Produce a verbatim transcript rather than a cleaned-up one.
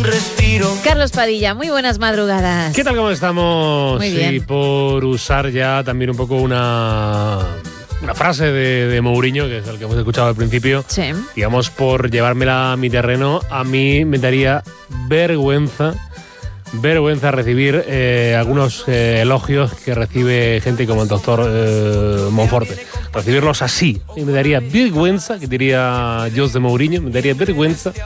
respiro. Carlos Padilla, muy buenas madrugadas. ¿Qué tal, cómo estamos? Muy bien. Y por usar ya también un poco una, una frase de, de Mourinho, que es el que hemos escuchado al principio, Sí. digamos, por llevármela a mi terreno, a mí me daría vergüenza, vergüenza recibir eh, algunos eh, elogios que recibe gente como el doctor eh, Monforte. Recibirlos así. Y me daría vergüenza, que diría José Mourinho, me daría vergüenza